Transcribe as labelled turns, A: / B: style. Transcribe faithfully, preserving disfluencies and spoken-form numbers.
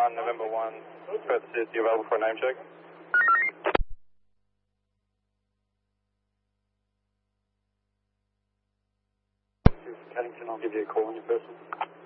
A: one, November one, Perth City, available for a name check. Paddington, I'll give you a call on your person.